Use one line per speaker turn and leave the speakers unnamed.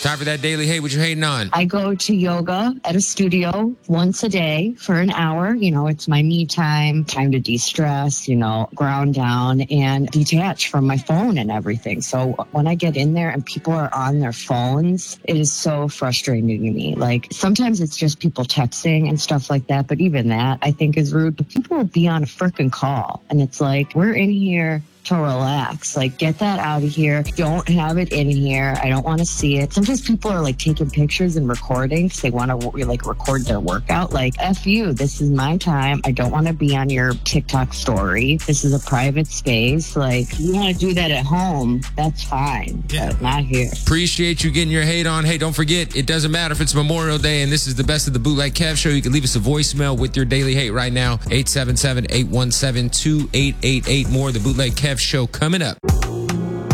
Time for that daily hate. What you hating on?
I go to yoga at a studio once a day for an hour. You know, it's my me time to de-stress, you know, ground down and detach from my phone and everything. So when I get in there and people are on their phones, it is so frustrating to me. Like sometimes it's just people texting and stuff like that. But even that I think is rude. But people will be on a freaking call and it's like, we're in here to relax. Like, get that out of here. Don't have it in here. I don't want to see it. Sometimes people are like taking pictures and recording because they want to like record their workout. Like, F you. This is my time. I don't want to be on your TikTok story. This is a private space. Like, if you want to do that at home, that's fine.
Yeah.
But not here.
Appreciate you getting your hate on. Hey, don't forget, it doesn't matter if it's Memorial Day and this is the best of the Bootleg Kev Show. You can leave us a voicemail with your daily hate right now. 877-817-2888. More of the Bootleg Kev Show coming up.